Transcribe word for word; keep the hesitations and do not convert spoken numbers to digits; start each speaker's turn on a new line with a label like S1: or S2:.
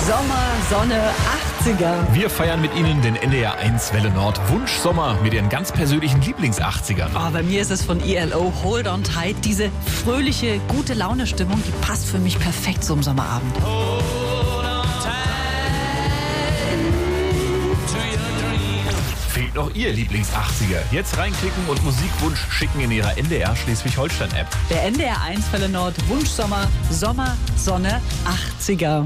S1: Sommer, Sonne, achtziger.
S2: Wir feiern mit Ihnen den N D R eins Welle Nord Wunschsommer mit Ihren ganz persönlichen Lieblings-achtzigern.
S1: Oh, bei mir ist es von E L O Hold On Tight. Diese fröhliche, gute Laune-Stimmung, die passt für mich perfekt zum Sommerabend.
S2: Fehlt noch Ihr Lieblings-achtziger? Jetzt reinklicken und Musikwunsch schicken in Ihrer N D R Schleswig-Holstein-App.
S1: Der N D R eins Welle Nord Wunschsommer, Sommer, Sonne, achtziger.